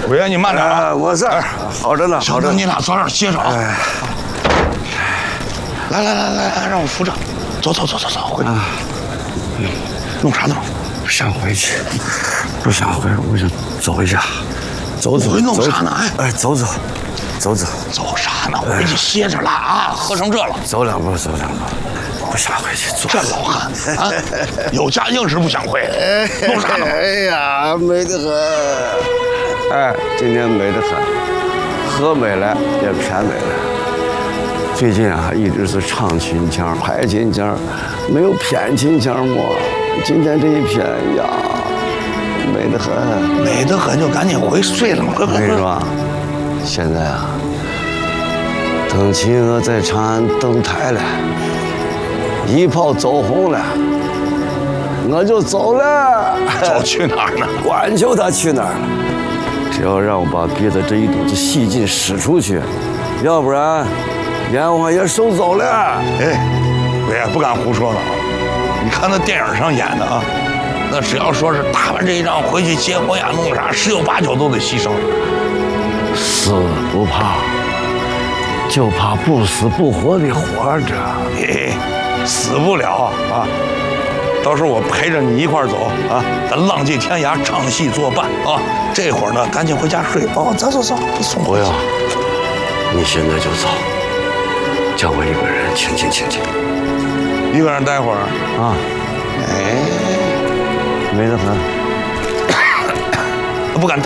伟爷，你慢点啊！ 我这儿好着呢， 小子，你俩早点歇着啊！来，让我扶着，走，回去。弄啥呢？ 不想回去，不想回，我想走一下，走。 弄啥呢？ 哎，走。 走啥呢？回去歇着了啊！喝成这了， 走两步，不想回去。 这老汉啊，有家硬是不想回，弄啥呢？ 哎呀，美得很。哎，今天美得很，喝美了也偏美了。最近啊，一直是唱秦腔、拍秦腔，没有偏秦腔嘛。今天这一偏呀，美得很。 美得很，就赶紧回睡了嘛。快！ 我跟你说，现在啊，等秦娥在长安登台了，一炮走红了，我就走了。 走去哪儿呢？ 管求他去哪儿了，只要让我把憋的这一肚子戏劲使出去，要不然阎王爷收走了。 哎，我也不敢胡说了啊！你看那电影上演的啊，那只要说是打完这一仗回去结婚呀，弄啥，10有8九都得牺牲。 死不怕，就怕不死不活的活着。 嘿，死不了啊！到时候我陪着你一块儿走啊，咱浪迹天涯，唱戏作伴啊！这会儿呢，赶紧回家睡哦。走，送不要，你现在就走，叫我一个人清静。 一个人待会儿啊？哎，美得很， 不敢待。